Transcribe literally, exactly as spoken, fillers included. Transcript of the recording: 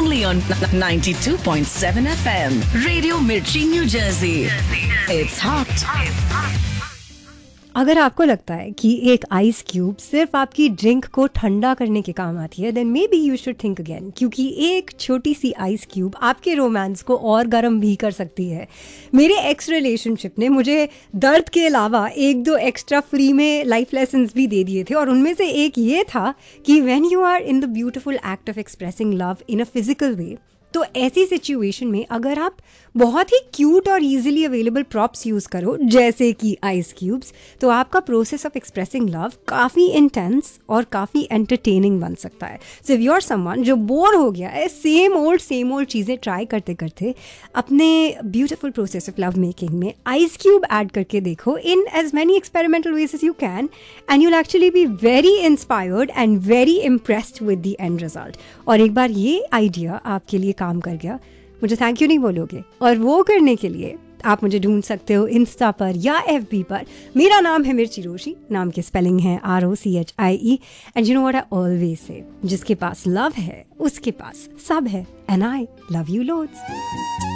only on ninety-two point seven F M. Radio Mirchi, New Jersey. It's hot. अगर आपको लगता है कि एक आइस क्यूब सिर्फ आपकी ड्रिंक को ठंडा करने के काम आती है, then may be you should think again, क्योंकि एक छोटी सी आइस क्यूब आपके रोमांस को और गर्म भी कर सकती है। मेरे एक्स रिलेशनशिप ने मुझे दर्द के अलावा एक दो एक्स्ट्रा फ्री में लाइफ लेसन्स भी दे दिए थे, और उनमें से एक ये था कि when you are in the beautiful act of expressing love in a physical वे, तो ऐसी सिचुएशन में अगर आप बहुत ही क्यूट और इजीली अवेलेबल प्रॉप्स यूज़ करो, जैसे कि आइस क्यूब्स, तो आपका प्रोसेस ऑफ एक्सप्रेसिंग लव काफ़ी इंटेंस और काफ़ी एंटरटेनिंग बन सकता है। So if you are someone जो बोर हो गया है सेम ओल्ड सेम ओल्ड चीज़ें ट्राई करते करते, अपने beautiful process of love making में आइस क्यूब ऐड करके देखो इन as many experimental veg as you can, and you'll actually be very inspired and very impressed with the end result. और एक बार ये आइडिया आपके लिए काम कर गया, मुझे थैंक यू नहीं बोलोगे, और वो करने के लिए आप मुझे ढूंढ सकते हो इंस्टा पर या एफ बी पर। मेरा नाम है मिर्ची रोशी, नाम की स्पेलिंग है R O C H I E, and you know what I always say, जिसके पास लव है उसके पास सब है, and I love you loads.